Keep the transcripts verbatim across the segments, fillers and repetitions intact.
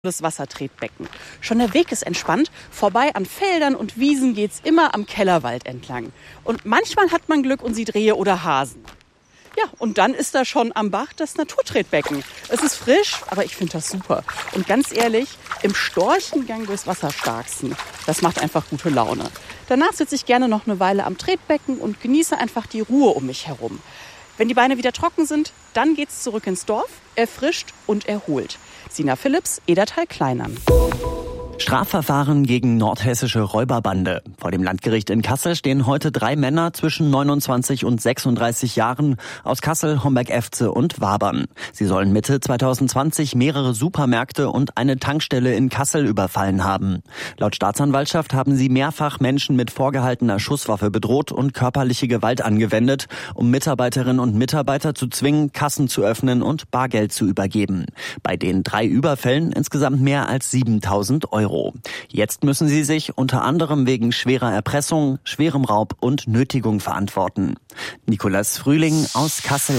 Das Wassertretbecken. Schon der Weg ist entspannt. Vorbei an Feldern und Wiesen geht's immer am Kellerwald entlang. Und manchmal hat man Glück und sieht Rehe oder Hasen. Ja, und dann ist da schon am Bach das Naturtretbecken. Es ist frisch, aber ich finde das super. Und ganz ehrlich, im Storchengang durchs Wasser starksten, das macht einfach gute Laune. Danach sitze ich gerne noch eine Weile am Tretbecken und genieße einfach die Ruhe um mich herum. Wenn die Beine wieder trocken sind, dann geht's zurück ins Dorf, erfrischt und erholt. Sina Philipps, Edertal-Kleinern. Strafverfahren gegen nordhessische Räuberbande. Vor dem Landgericht in Kassel stehen heute drei Männer zwischen neunundzwanzig und sechsunddreißig Jahren aus Kassel, Homberg-Efze und Wabern. Sie sollen Mitte zweitausendzwanzig mehrere Supermärkte und eine Tankstelle in Kassel überfallen haben. Laut Staatsanwaltschaft haben sie mehrfach Menschen mit vorgehaltener Schusswaffe bedroht und körperliche Gewalt angewendet, um Mitarbeiterinnen und Mitarbeiter zu zwingen, Kassen zu öffnen und Bargeld zu übergeben. Bei den drei Überfällen insgesamt mehr als siebentausend Euro. Jetzt müssen sie sich unter anderem wegen schwerer Erpressung, schwerem Raub und Nötigung verantworten. Nikolas Frühling aus Kassel.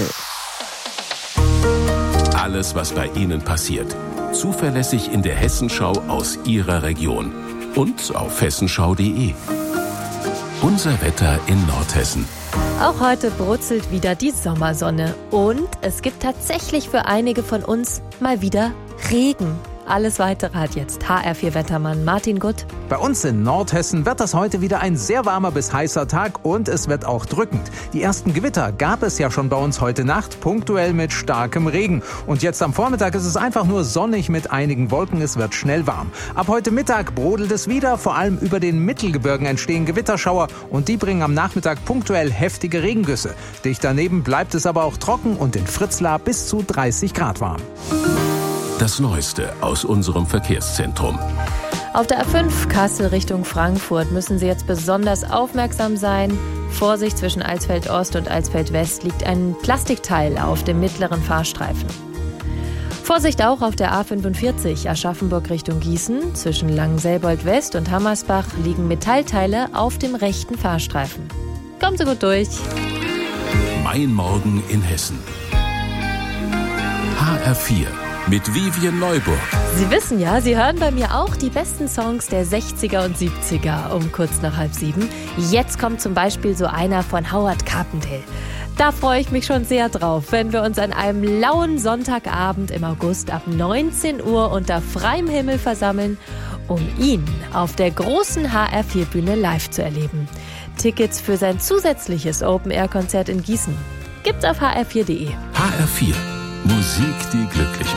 Alles, was bei Ihnen passiert. Zuverlässig in der Hessenschau aus Ihrer Region. Und auf hessenschau punkt de. Unser Wetter in Nordhessen. Auch heute brutzelt wieder die Sommersonne. Und es gibt tatsächlich für einige von uns mal wieder Regen. Alles Weitere hat jetzt H R vier Wettermann Martin Gutt. Bei uns in Nordhessen wird das heute wieder ein sehr warmer bis heißer Tag und es wird auch drückend. Die ersten Gewitter gab es ja schon bei uns heute Nacht, punktuell mit starkem Regen. Und jetzt am Vormittag ist es einfach nur sonnig mit einigen Wolken, es wird schnell warm. Ab heute Mittag brodelt es wieder, vor allem über den Mittelgebirgen entstehen Gewitterschauer und die bringen am Nachmittag punktuell heftige Regengüsse. Dicht daneben bleibt es aber auch trocken und in Fritzlar bis zu dreißig Grad warm. Das Neueste aus unserem Verkehrszentrum. Auf der A fünf Kassel Richtung Frankfurt müssen Sie jetzt besonders aufmerksam sein. Vorsicht, zwischen Alsfeld Ost und Alsfeld West liegt ein Plastikteil auf dem mittleren Fahrstreifen. Vorsicht auch auf der A fünfundvierzig Aschaffenburg Richtung Gießen. Zwischen Langenselbold West und Hammersbach liegen Metallteile auf dem rechten Fahrstreifen. Kommen Sie gut durch. Mein Morgen in Hessen. H R vier. Mit Vivian Neuburg. Sie wissen ja, Sie hören bei mir auch die besten Songs der sechziger und siebziger um kurz nach halb sieben. Jetzt kommt zum Beispiel so einer von Howard Carpendale. Da freue ich mich schon sehr drauf, wenn wir uns an einem lauen Sonntagabend im August ab neunzehn Uhr unter freiem Himmel versammeln, um ihn auf der großen H R vier Bühne live zu erleben. Tickets für sein zusätzliches Open-Air-Konzert in Gießen gibt's auf h r vier punkt de. H R vier. Musik, die glücklich